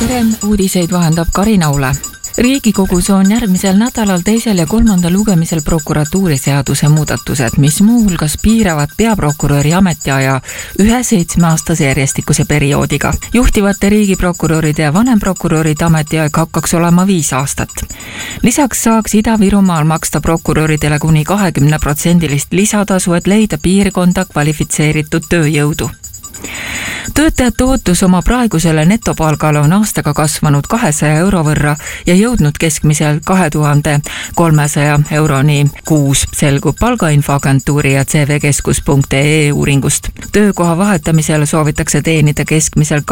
Tere, uudiseid vahendab Karin Aule. Riigikogus on järgmisel nädalal 2. ja 3. lugemisel prokuratuuriseaduse muudatused, mis muuhulgas piiravad peaprokuröri ametiaja 7-aastase järjestikuse perioodiga. Juhtivate riigiprokuröride ja vanemprokuröride ametiaeg hakkaks olema 5 aastat. Lisaks saaks Ida-Virumaal maksta prokuröridele kuni 20% lisatasu, et leida piirkonda kvalifitseeritud tööjõudu. Töötajate ootus oma praegusele netopalgale on aastaga kasvanud 200 euro võrra ja jõudnud keskmiselt 2300 euroni kuus, selgub palgainfoagentuuri ja cvkeskus.ee uuringust. Töökoha vahetamisel soovitakse teenida keskmiselt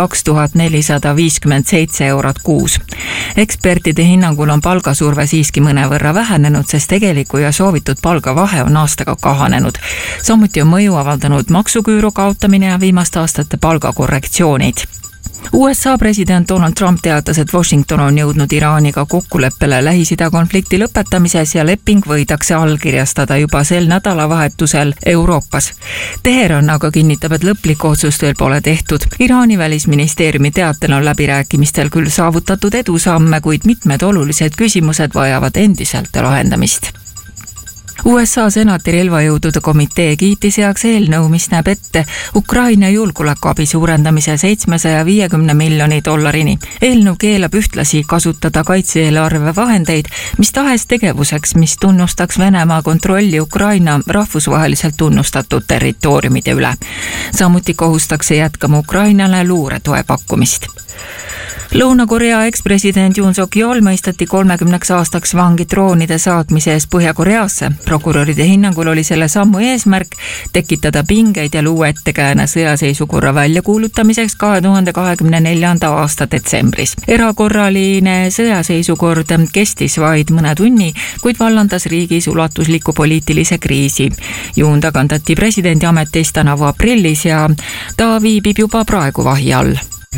2457 eurot kuus. Ekspertide hinnangul on palgasurve siiski mõnevõrra vähenenud, sest tegeliku ja soovitud palgavahe on aastaga kahanenud. Samuti on mõju avaldanud maksuküüru kaotamine ja viimaste aastate palgakorrektsioonid. USA president Donald Trump teatas, et Washington on jõudnud Iraaniga kokkuleppele Lähis-Ida konflikti lõpetamises ja leping võidakse allkirjastada juba sel nädalavahetusel Euroopas. Teheran aga kinnitab, et lõplik otsust veel pole tehtud. Iraani välisministeeriumi teatel on läbirääkimistel küll saavutatud edusamme, kuid mitmed olulised küsimused vajavad endiselt lahendamist. USA senati relvajõudude komitee kiitis heaks eelnõu, mis näeb ette Ukraina julgeolekuabi suurendamise 750 miljoni dollarini. Eelnõu keelab ühtlasi kasutada kaitse-eelarve vahendeid mis tahes tegevuseks, mis tunnustaks Venemaa kontrolli Ukraina rahvusvaheliselt tunnustatud territooriumide üle. Samuti kohustakse jätkama Ukrainale luuretoe pakkumist. Lõuna-Korea ekspresident Yoon Suk-yeol mõisteti 30 aastaks vangi droonide saatmise eest Põhja-Koreasse. Prokuröride hinnangul oli selle sammu eesmärk tekitada pingeid ja luua ettekääne sõjaseisukorra väljakuulutamiseks 2024. aasta detsembris. Erakorraline sõjaseisukord kestis vaid mõne tunni, kuid vallandas riigis ulatusliku poliitilise kriisi. Yoon tagandati presidendi ametist tänavu aprillis ja ta viibib juba praegu vahi all.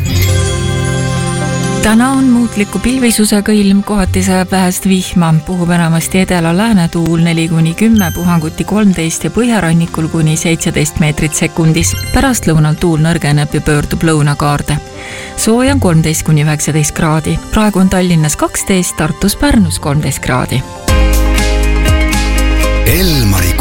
Täna on muutliku pilvisusega ilm, kohati sajab vähest vihma, puhub enamasti edela-lääne tuul 4-10, puhanguti 13 ja põhjarannikul kuni 17 meetrit sekundis. Pärast lõunal tuul nõrgeneb ja pöördub lõunakaarde. Sooja on 13-19 kraadi. Praegu on Tallinnas 12, Tartus, Pärnus 13 kraadi. Elmari